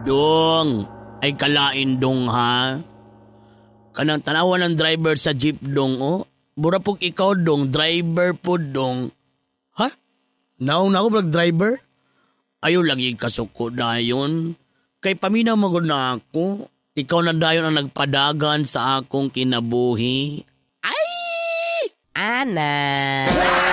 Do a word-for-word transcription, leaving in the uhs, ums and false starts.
Dong, ay kalain dong ha. Kanang tanawan ng driver sa jeep dong o. Mura pog ikaw dong, driver po dong. Ha? Naong na ako vlog driver? Ayaw lagi kasuko dayon. Kay paminaw mo na ako. Ikaw na dayon ang nagpadagan sa akong kinabuhi. Ana!